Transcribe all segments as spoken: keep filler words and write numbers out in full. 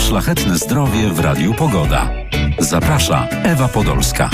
Szlachetne zdrowie w Radiu Pogoda. Zaprasza Ewa Podolska.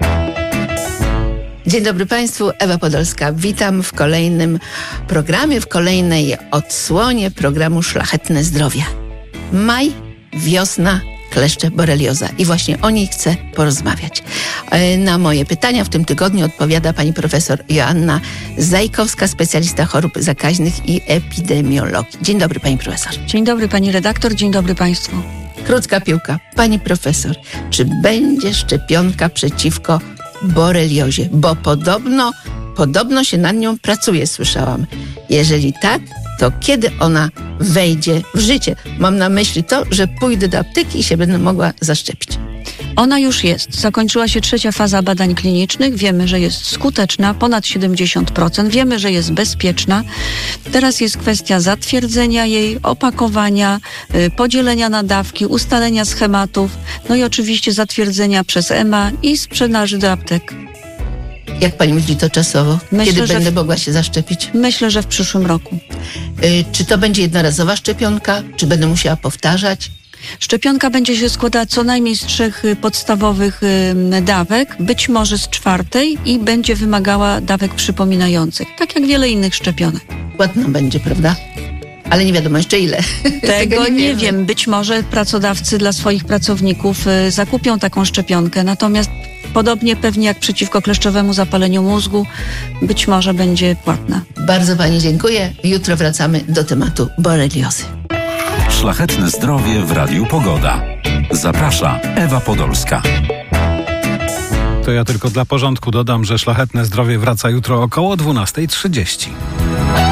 Dzień dobry Państwu, Ewa Podolska. Witam w kolejnym programie, w kolejnej odsłonie programu Szlachetne Zdrowie. Maj, wiosna, kleszcze, borelioza. I właśnie o niej chcę porozmawiać. Na moje pytania w tym tygodniu odpowiada pani profesor Joanna Zajkowska, specjalista chorób zakaźnych i epidemiologii. Dzień dobry pani profesor. Dzień dobry pani redaktor, dzień dobry państwu. Krótka piłka. Pani profesor, czy będzie szczepionka przeciwko boreliozie? Bo podobno, podobno się nad nią pracuje, słyszałam. Jeżeli tak, to kiedy ona wejdzie w życie? Mam na myśli to, że pójdę do apteki i się będę mogła zaszczepić. Ona już jest. Zakończyła się trzecia faza badań klinicznych. Wiemy, że jest skuteczna, ponad siedemdziesiąt procent. Wiemy, że jest bezpieczna. Teraz jest kwestia zatwierdzenia jej, opakowania, yy, podzielenia na dawki, ustalenia schematów, no i oczywiście zatwierdzenia przez E M A i sprzedaży do aptek. Jak pani myśli to czasowo? Myślę, Kiedy że będę w... mogła się zaszczepić? Myślę, że w przyszłym roku. Yy, czy to będzie jednorazowa szczepionka? Czy będę musiała powtarzać? Szczepionka będzie się składać co najmniej z trzech podstawowych dawek, być może z czwartej i będzie wymagała dawek przypominających, tak jak wiele innych szczepionek. Płatna będzie, prawda? Ale nie wiadomo jeszcze ile. Tego nie, nie wiem. Być może pracodawcy dla swoich pracowników zakupią taką szczepionkę, natomiast podobnie pewnie jak przeciwko kleszczowemu zapaleniu mózgu, być może będzie płatna. Bardzo pani dziękuję. Jutro wracamy do tematu boreliozy. Szlachetne zdrowie w Radiu Pogoda. Zaprasza Ewa Podolska. To ja tylko dla porządku dodam, że Szlachetne Zdrowie wraca jutro około dwunasta trzydzieści.